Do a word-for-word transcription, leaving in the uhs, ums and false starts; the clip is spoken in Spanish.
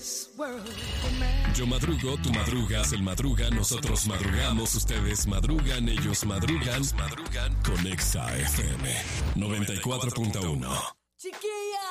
Yo madrugo, tú madrugas, él madruga, nosotros madrugamos, ustedes madrugan, ellos madrugan, madrugan con Exa F M noventa y cuatro punto uno. Chiquilla.